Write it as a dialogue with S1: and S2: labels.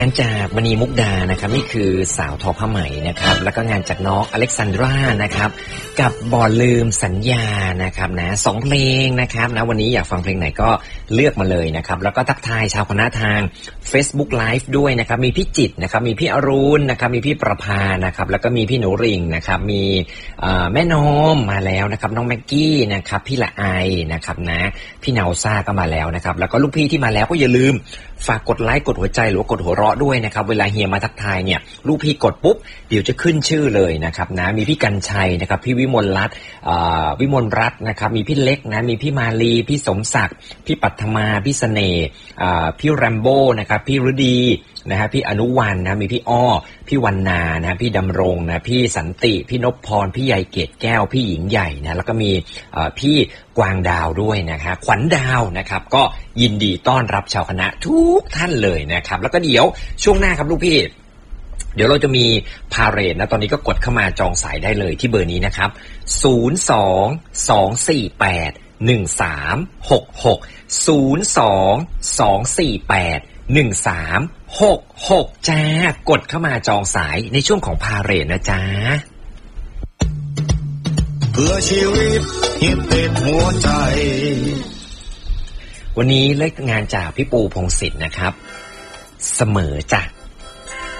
S1: งานจากมณีมุกดานะครับนี่คือสาวทอผ้าไหมนะครับแล้วก็งานจากน้องอเล็กซานดรานะครับกับบ่อลืมสัญญานะครับนะ2เพลงนะครับนะวันนี้อยากฟังเพลงไหนก็เลือกมาเลยนะครับแล้วก็ทักทายชาวคณะทาง Facebook Live ด้วยนะครับมีพี่จิตนะครับมีพี่อรุณนะครับมีพี่ประภานะครับแล้วก็มีพี่หนูริ่งนะครับมีแม่นมมาแล้วนะครับน้องแม็กกี้นะครับพี่ละไอนะครับนะพี่เนาซ่าก็มาแล้วนะครับแล้วก็ลูกพี่ที่มาแล้วก็อย่าลืมฝากกดไลค์กดหัวใจหรือว่ากดหัวเราะด้วยนะครับเวลาเฮียมาทักทายเนี่ยลูกพี่กดปุ๊บเดี๋ยวจะขึ้นชื่อเลยนะครับนะมีพี่กัญชัยนะครับพี่วิมลรัตน์นะครับมีพี่เล็กนะมีพี่มาลีพี่สมศักดิ์พี่ปัทมาพี่เสน่ห์พี่แรมโบ้นะครับพี่ฤดีนะฮะพี่อนุวันนะมีพี่อ้อพี่วรรณานะพี่ดำรงนะพี่สันติพี่นพพรพี่ใหญ่เกตแก้วพี่หญิงใหญ่นะแล้วก็มีพี่กวางดาวด้วยนะครับขวัญดาวนะครับก็ยินดีต้อนรับชาวคณะทุกท่านเลยนะครับแล้วก็เดี๋ยวช่วงหน้าครับลูกพี่เดี๋ยวเราจะมีพาเหรดนะตอนนี้ก็กดเข้ามาจองสายได้เลยที่เบอร์นี้นะครับ022481366จ้ากดเข้ามาจองสายในช่วงของพาเหรดนะจ๊ะ
S2: เพื่อชีวิตฮิตติดหัวใจ
S1: วันนี้เลิกงานจากพี่ปูพงศิษฐ์นะครับเสมอจ้ะ